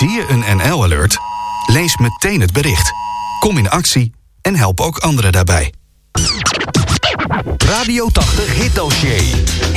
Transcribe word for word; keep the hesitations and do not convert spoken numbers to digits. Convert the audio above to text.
Zie je een N L-alert? Lees meteen het bericht. Kom in actie en help ook anderen daarbij. Radio tachtig Hitdossier.